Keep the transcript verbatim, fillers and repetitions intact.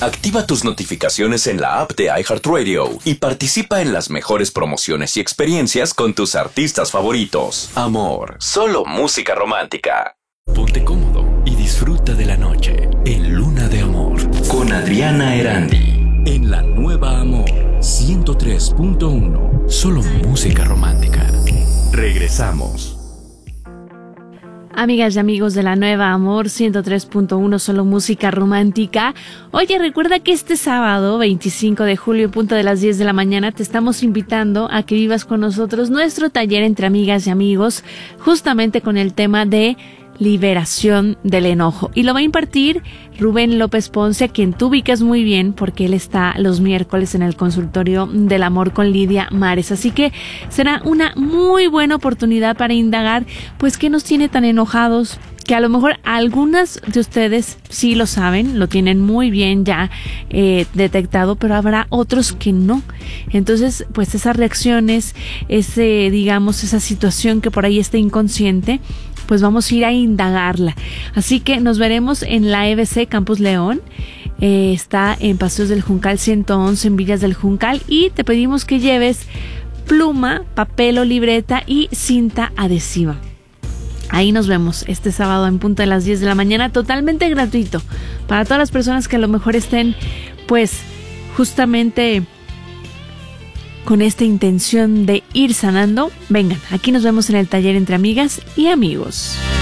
Activa tus notificaciones en la app de iHeartRadio y participa en las mejores promociones y experiencias con tus artistas favoritos. Amor, solo música romántica. Ponte cómodo y disfruta de la noche en Luna de Amor con Adriana Erandi. En la nueva Amor ciento tres punto uno. Solo música romántica. Regresamos. Amigas y amigos de la nueva Amor ciento tres punto uno, solo música romántica. Oye, recuerda que este sábado, veinticinco de julio, en punto de las diez de la mañana, te estamos invitando a que vivas con nosotros nuestro taller entre amigas y amigos, justamente con el tema de liberación del enojo. Y lo va a impartir Rubén López Ponce, a quien tú ubicas muy bien porque él está los miércoles en el consultorio del amor con Lidia Mares. Así que será una muy buena oportunidad para indagar, pues, qué nos tiene tan enojados, que a lo mejor algunas de ustedes sí lo saben, lo tienen muy bien ya eh, detectado, pero habrá otros que no. Entonces, pues esas reacciones, ese, digamos, esa situación que por ahí está inconsciente, pues vamos a ir a indagarla. Así que nos veremos en la E B C Campus León. Eh, está en Paseos del Juncal ciento once en Villas del Juncal, y te pedimos que lleves pluma, papel o libreta y cinta adhesiva. Ahí nos vemos este sábado en punto de las diez de la mañana, totalmente gratuito para todas las personas que a lo mejor estén, pues, justamente con esta intención de ir sanando. Vengan, aquí nos vemos en el taller entre amigas y amigos.